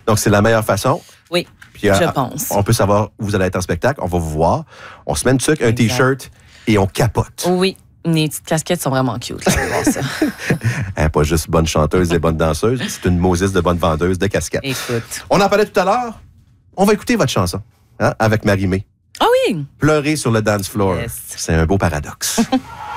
Donc, c'est la meilleure façon. Oui, Puis, je pense. On peut savoir où vous allez être en spectacle. On va vous voir. On se met une tuque, un T-shirt et on capote. Oui, les petites casquettes sont vraiment cute. Là, voir ça. Pas juste bonne chanteuse et bonne danseuse. C'est une Moses de bonne vendeuse de casquettes. Écoute. On en parlait tout à l'heure. On va écouter votre chanson avec Marie-Mé. Ah oui! Pleurer sur le dance floor. Yes. C'est un beau paradoxe.